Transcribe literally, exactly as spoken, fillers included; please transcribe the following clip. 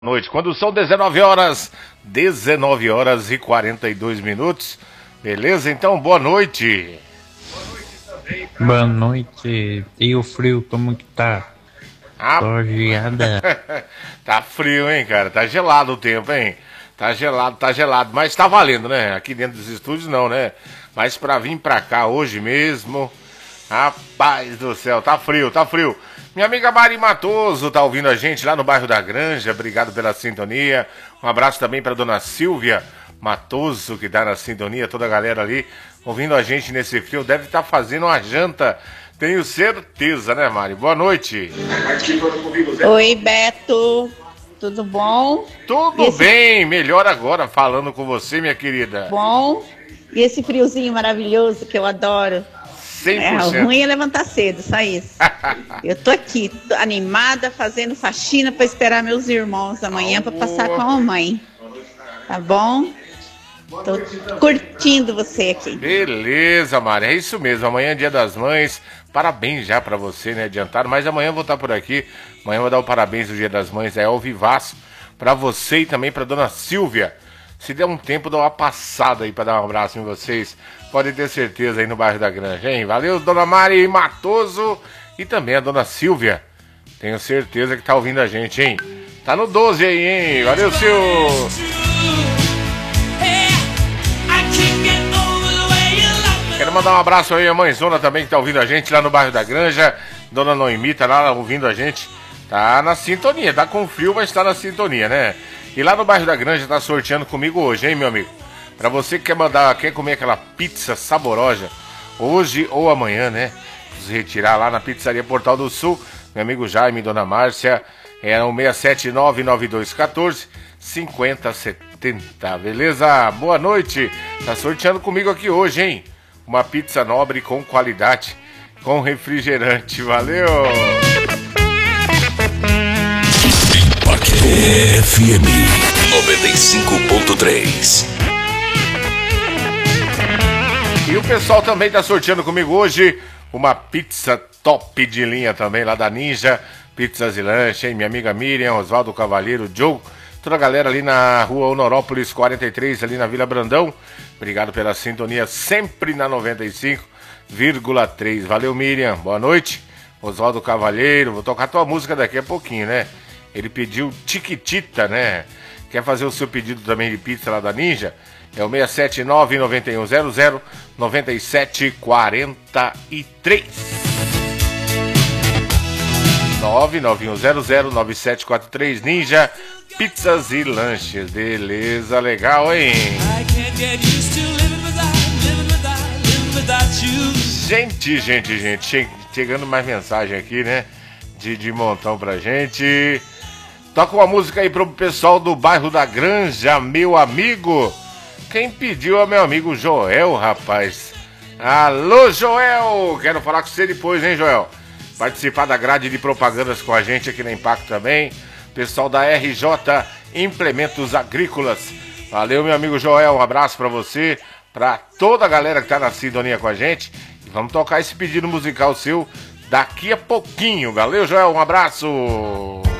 Noite, quando são dezenove horas, dezenove horas e quarenta e dois minutos, beleza? Então, boa noite. Boa noite, e o frio como que tá? Ah, Tô geada. tá frio, hein, cara? Tá gelado o tempo, hein? Tá gelado, tá gelado, mas tá valendo, né? Aqui dentro dos estúdios não, né? Mas pra vir pra cá hoje mesmo, rapaz do céu, tá frio, tá frio. Minha amiga Mari Matoso tá ouvindo a gente lá no bairro da Granja, obrigado pela sintonia. Um abraço também pra dona Silvia Matoso, que tá na sintonia, toda a galera ali ouvindo a gente nesse frio. Deve estar fazendo uma janta, tenho certeza, né, Mari? Boa noite. Oi, Beto, tudo bom? Tudo esse... bem, melhor agora falando com você, minha querida. Bom, e esse friozinho maravilhoso que eu adoro. cem por cento. É, o ruim é levantar cedo, só isso. Eu tô aqui, tô animada, fazendo faxina para esperar meus irmãos amanhã para passar com a mamãe. Tá bom? Tô curtindo você aqui. Beleza, Mari, é isso mesmo. Amanhã é dia das mães. Parabéns já pra você, né? Adiantado. Mas amanhã eu vou estar por aqui. Amanhã eu vou dar o parabéns do dia das mães. É ao vivaço pra você e também pra dona Silvia. Se der um tempo, dá uma passada aí pra dar um abraço em vocês. Pode ter certeza aí no bairro da Granja, hein? Valeu, dona Mari Matoso e também a dona Silvia. Tenho certeza que tá ouvindo a gente, hein? Tá no doze aí, hein? Valeu, Sil! Quero mandar um abraço aí a mãezona também que tá ouvindo a gente lá no bairro da Granja. Dona Noemi tá lá ouvindo a gente. Tá na sintonia, tá com frio, mas tá na sintonia, né? E lá no bairro da Granja tá sorteando comigo hoje, hein, meu amigo? Pra você que quer mandar, quer comer aquela pizza saborosa, hoje ou amanhã, né? Se retirar lá na Pizzaria Portal do Sul, meu amigo Jaime e dona Márcia, é o seis sete nove nove dois um quatro cinco zero sete zero, beleza? Boa noite, tá sorteando comigo aqui hoje, hein? Uma pizza nobre com qualidade, com refrigerante, valeu! F M noventa e cinco ponto três. E o pessoal também tá sorteando comigo hoje uma pizza top de linha também lá da Ninja Pizzas e Lanche, hein? Minha amiga Miriam, Oswaldo Cavalheiro, Joe, toda a galera ali na rua Honorópolis quarenta e três, ali na Vila Brandão. Obrigado pela sintonia, sempre na noventa e cinco vírgula três. Valeu, Miriam, boa noite. Oswaldo Cavalheiro, vou tocar tua música daqui a pouquinho, né? Ele pediu Tiquitita, né? Quer fazer o seu pedido também de pizza lá da Ninja? É o seis sete nove nove um zero zero nove sete quatro três. nove nove um zero zero nove sete quatro três. Ninja Pizzas e Lanches. Beleza, legal, hein? Gente, gente, gente, chegando mais mensagem aqui, né? De, de montão pra gente. Toca uma música aí pro pessoal do bairro da Granja, meu amigo. Quem pediu é meu amigo Joel, rapaz. Alô, Joel! Quero falar com você depois, hein, Joel? Participar da grade de propagandas com a gente aqui na Impacto também. Pessoal da R J Implementos Agrícolas. Valeu, meu amigo Joel. Um abraço pra você, pra toda a galera que tá na sintonia com a gente. E vamos tocar esse pedido musical seu daqui a pouquinho. Valeu, Joel. Um abraço.